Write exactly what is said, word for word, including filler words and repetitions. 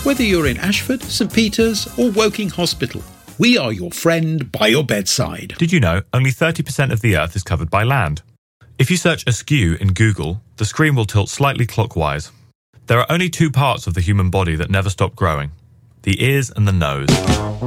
Whether you're in Ashford, St Peter's or Woking Hospital, we are your friend by your bedside. Did you know only thirty percent of the Earth is covered by land? If you search askew in Google, the screen will tilt slightly clockwise. There are only two parts of the human body that never stop growing: the ears and the nose.